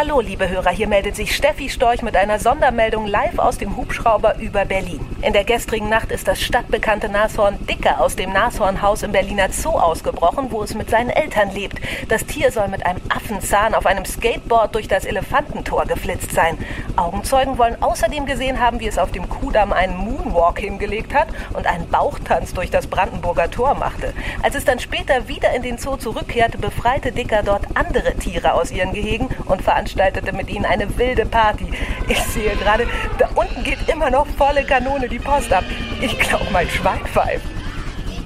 Hallo, liebe Hörer, hier meldet sich Steffi Storch mit einer Sondermeldung live aus dem Hubschrauber über Berlin. In der gestrigen Nacht ist das stadtbekannte Nashorn Dicker aus dem Nashornhaus im Berliner Zoo ausgebrochen, wo es mit seinen Eltern lebt. Das Tier soll mit einem Affenzahn auf einem Skateboard durch das Elefantentor geflitzt sein. Augenzeugen wollen außerdem gesehen haben, wie es auf dem Kuhdamm einen Moonwalk hingelegt hat und einen Bauchtanz durch das Brandenburger Tor machte. Als es dann später wieder in den Zoo zurückkehrte, befreite Dicker dort andere Tiere aus ihren Gehegen und veranstaltete mit ihnen eine wilde Party. Ich sehe gerade, da unten geht immer noch volle Kanone die Post ab. Ich glaube, mein Schwein pfeift.